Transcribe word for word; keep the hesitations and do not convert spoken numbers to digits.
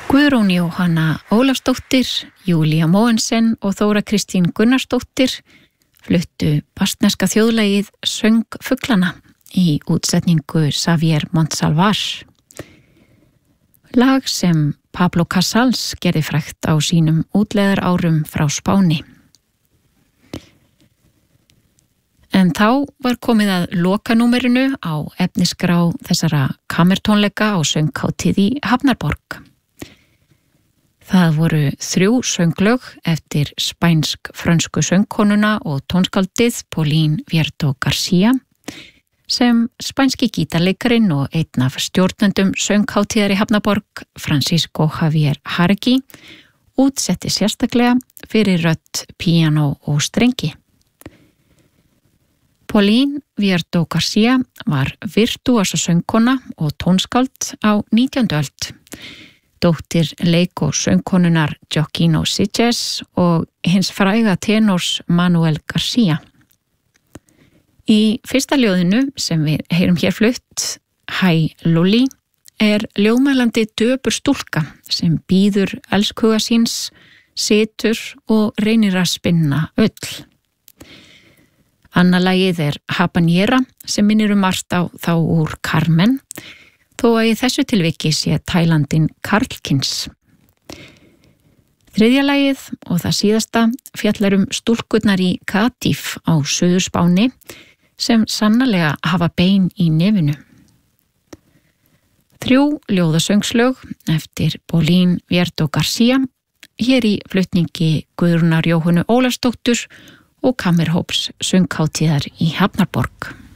Guðrún Jóhanna Ólafsdóttir, Júlía Mogensen og Þóra Kristín Gunnarsdóttir fluttu baskneska þjóðlagið Söng fuglana í útsetningu Xavier Montsalvar. Lag sem Pablo Casals gerði frægt á sínum útlegar árum frá Spáni. En þá var komið að lokanúmerinu á efnisgrá þessara kammertónleika á sönghátíð í Hafnarborg. Það voru þrjú sönglög eftir spænsk-frönsku söngkonuna og tónskáldið Pauline Vierto García sem spænski gítarleikarinn og einn af stjórnendum sönghátíðar í Hafnarborg, Francisco Javier Járegui, útsetti sérstaklega fyrir rödd, píanó og strengi. Pauline Vierto García var virtúosa söngkona og tónskáld á nítjándu öld. Dóttir leik- og söngkonunar Joaquino Sitges og hins fræga tenors Manuel García. Í fyrsta ljóðinu sem við heyrum hér flutt, Hæ Lulli, er ljóðmælandi döpur stúlka sem bíður elskuga síns, situr og reynir að spinna ull. Annað lagið er Habanera sem minnir um margt á þá úr Carmen, þó að í þessu tilviki sé tælandinn karlkyns. Þriðja lagið og það síðasta fjallar um stúlkurnar í Cádiz á Suður-Spáni sem sannarlega hafa bein í nefinu. Þrjú ljóðasöngslög eftir Pauline Vierto García, hér í flutningi Guðrúnar Jóhönnu Ólafsdóttur og kammerhóps sönghátíðar í Hafnarborg.